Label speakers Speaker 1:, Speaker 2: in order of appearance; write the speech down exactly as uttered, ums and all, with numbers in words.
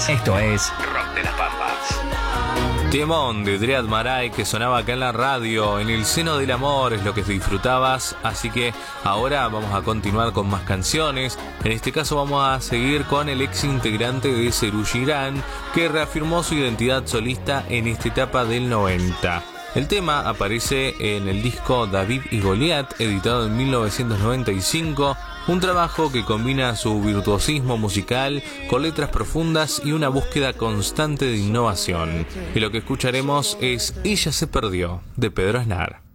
Speaker 1: Pampas. Esto es Rock de las Pampas.
Speaker 2: Temón de Dread Marai que sonaba acá en la radio. En el seno del amor es lo que disfrutabas. Así que ahora vamos a continuar con más canciones. En este caso vamos a seguir con el ex integrante de Serú Girán, que reafirmó su identidad solista en esta etapa del noventa. El tema aparece en el disco David y Goliat, editado en mil novecientos noventa y cinco, un trabajo que combina su virtuosismo musical con letras profundas y una búsqueda constante de innovación. Y lo que escucharemos es Ella se perdió, de Pedro Aznar.